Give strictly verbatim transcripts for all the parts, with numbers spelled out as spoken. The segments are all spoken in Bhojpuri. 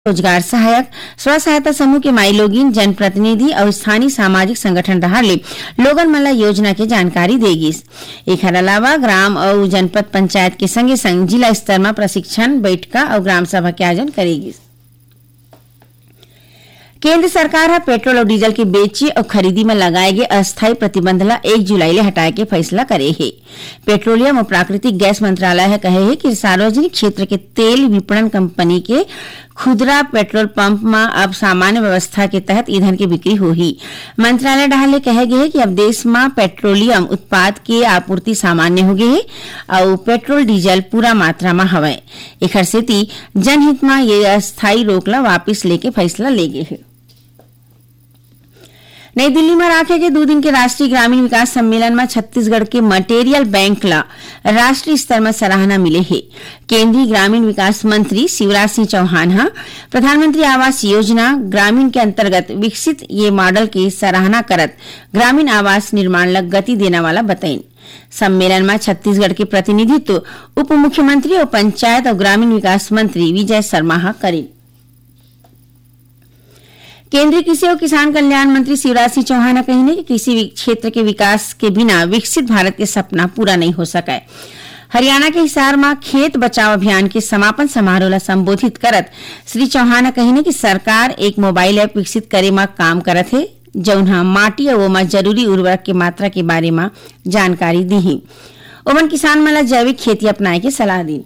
रोजगार सहायक स्व सहायता समूह के माई लोगिन जनप्रतिनिधि और स्थानीय सामाजिक संगठन रहा ले लोगन मला योजना के जानकारी देगी। एक अलावा ग्राम और जनपद पंचायत के संगे संग जिला स्तर में प्रशिक्षण बैठका और ग्राम सभा के आयोजन करेगी। केंद्र सरकार पेट्रोल और डीजल के बेचे और खरीदी में लगाए गए अस्थायी प्रतिबंध ला एक जुलाई ले हटाए के फैसला करे है। पेट्रोलियम और प्राकृतिक गैस मंत्रालय है कहे है कि सार्वजनिक क्षेत्र के तेल विपणन कंपनी के खुदरा पेट्रोल पंप में अब सामान्य व्यवस्था के तहत ईंधन की बिक्री होगी। मंत्रालय डाले कहे गए है कि अब देश में पेट्रोलियम उत्पाद के आपूर्ति सामान्य हो गई है और पेट्रोल डीजल पूरा मात्रा में हवे। एकर सेती जनहित में ये अस्थायी रोकला वापिस लेके फैसला ले गए है। नई दिल्ली में राखे के दो दिन के राष्ट्रीय ग्रामीण विकास सम्मेलन में छत्तीसगढ़ के मटेरियल बैंक ला राष्ट्रीय स्तर में सराहना मिले है। केंद्रीय ग्रामीण विकास मंत्री शिवराज सिंह चौहान हा प्रधानमंत्री आवास योजना ग्रामीण के अंतर्गत विकसित ये मॉडल की सराहना करत ग्रामीण आवास निर्माण ला गति देने वाला बताइन। सम्मेलन में छत्तीसगढ़ के प्रतिनिधित्व उप मुख्यमंत्री और पंचायत और ग्रामीण विकास मंत्री विजय शर्मा हा करें। केंद्रीय कृषि और किसान कल्याण मंत्री शिवराज सिंह चौहान ने कही कि कृषि क्षेत्र के विकास के बिना विकसित भारत के सपना पूरा नहीं हो सका है। हरियाणा के हिसार में खेत बचाओ अभियान के समापन समारोह ला संबोधित करत श्री चौहान ने कही कि सरकार एक मोबाइल ऐप विकसित करे में काम करत है जौन माटी और ओमा जरूरी उर्वरक के मात्रा के बारे में जानकारी दी। ओमन किसान मन ला जैविक खेती अपनाए के सलाह दी।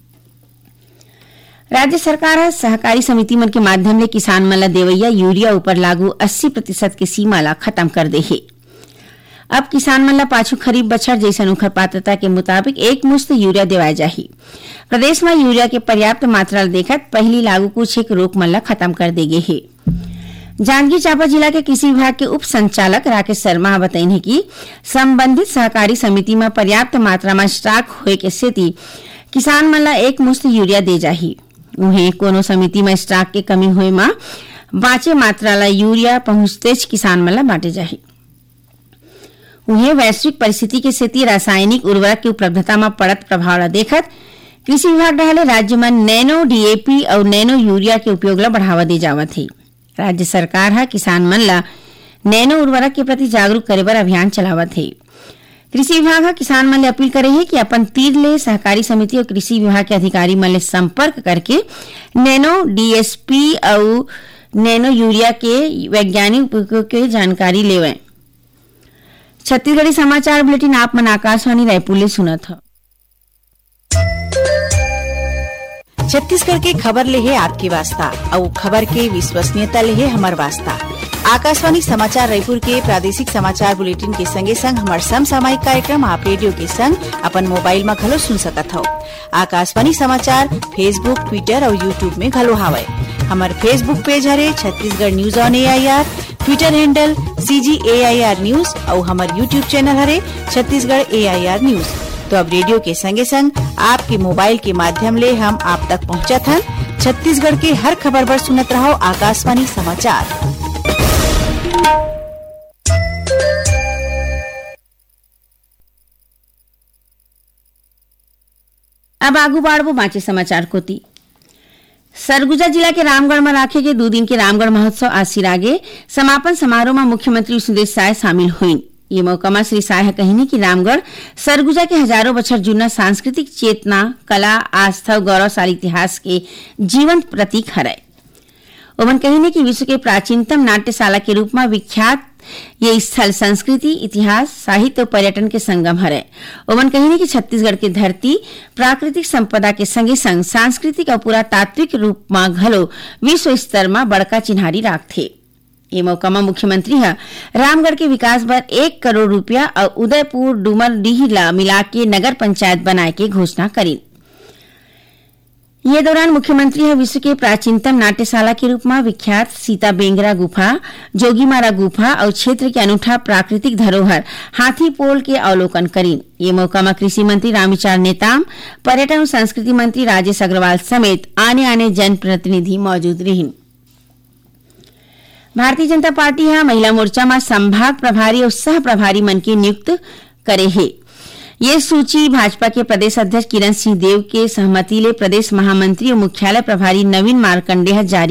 राज्य सरकार सहकारी समिति मन के माध्यम ले किसान मन ला देवैया यूरिया ऊपर लागू अस्सी प्रतिशत के सीमा ला खत्म कर दे है। अब किसान मन ला पाछू खरीफ बछर जैसन उखर पात्रता के मुताबिक एक मुश्त यूरिया देवाए जाही। प्रदेश में यूरिया के पर्याप्त मात्रा देखत पहली लागू कुछ एक रोक मन ला खत्म कर दे गए है। जांजगीर चांपा जिला के कृषि विभाग के उप संचालक राकेश शर्मा बताइन है कि संबंधित सहकारी समिति में पर्याप्त मात्रा में स्टॉक होए के सेती किसान मन ला एक मुश्त यूरिया दे जाही। उन्हें कोनो समिति में स्टॉक के कमी होए में बाचे मात्रा ला यूरिया पहुंचतेज किसान मन ला बांटे जाही। उन्हें वैश्विक परिस्थिति के सेती रासायनिक उर्वरक की उपलब्धता में पड़त प्रभाव ला देखत कृषि विभाग डाले राज्य में नैनो डीएपी और नैनो यूरिया के उपयोग ला बढ़ावा दे जावत है। राज्य सरकार हा किसान मन ला नैनो उर्वरक के प्रति जागरूक करे बर अभियान चलावत है। कृषि विभाग किसान मन ले अपील करे है कि अपन तीर ले सहकारी समिति और कृषि विभाग के अधिकारी मन ले संपर्क करके नैनो डीएसपी और नैनो यूरिया के वैज्ञानिक उपयोग के जानकारी लेवें। छत्तीसगढ़ी समाचार बुलेटिन आप मन आकाशवाणी रायपुर ले सुनत हो। छत्तीसगढ़ के खबर ले है आपकी वास्ता और खबर के विश्वसनीयता ले है हमार वास्ता। आकाशवाणी समाचार रायपुर के प्रादेशिक समाचार बुलेटिन के संगे संग हमार समसामयिक कार्यक्रम आप रेडियो के संग अपन मोबाइल में घलो सुन सकत हो। आकाशवाणी समाचार फेसबुक, ट्विटर और यूट्यूब में घलो हावय। हमार फेसबुक पेज हरे Chhattisgarh news on AIR, Twitter handle CG AIR news और हमार यूट्यूब चैनल हरे छत्तीसगढ़ एआईआर न्यूज। तो अब रेडियो के संगे संग आपके मोबाइल के माध्यम ले हम आप तक पहुंचत हन। छत्तीसगढ़ के हर खबर पर सुनत रहो आकाशवाणी समाचार। अब आगू बाढ़बो बाँचे समाचार कोती। सरगुजा जिला के रामगढ़ में राखे के दो दिन के रामगढ़ महोत्सव आज सिरागे समापन समारोह में मुख्यमंत्री विष्णुदेव साय शामिल हुई। ये मौका में श्री साय कहनी कि रामगढ़ सरगुजा के हजारों बछर जूना सांस्कृतिक चेतना, कला, आस्था और गौरवशाली इतिहास के जीवंत प्रतीक हरय। ओमन कहने कि विश्व के प्राचीनतम नाट्यशाला के रूप में विख्यात ये स्थल संस्कृति, इतिहास, साहित्य और पर्यटन के संगम हरय। ओमन कहने कि छत्तीसगढ़ के धरती प्राकृतिक संपदा के संगे संग सांस्कृतिक और पुरातात्विक रूप में घलो विश्व स्तर में बड़का चिन्हारी राखथे। ये मौका में मुख्यमंत्री हा रामगढ़ के विकास पर एक करोड़ रुपया और उदयपुर डूमरडीह ला मिला के नगर पंचायत बनाए के घोषणा करी। ये दौरान मुख्यमंत्री है विश्व के प्राचीनतम नाट्यशाला के रूप में विख्यात सीता बेंगरा गुफा, जोगीमारा गुफा और क्षेत्र के अनूठा प्राकृतिक धरोहर हाथी पोल के अवलोकन करीन। ये मौका में कृषि मंत्री रामविचार नेताम, पर्यटन और संस्कृति मंत्री राजेश अग्रवाल समेत आने आने जनप्रतिनिधि मौजूद रही। भारतीय जनता पार्टी हा महिला मोर्चा में संभाग प्रभारी और सह प्रभारी मन की नियुक्त करे है। ये सूची भाजपा के प्रदेश अध्यक्ष किरण सिंह देव के सहमति ले प्रदेश महामंत्री और मुख्यालय प्रभारी नवीन मार्कंडेय जारी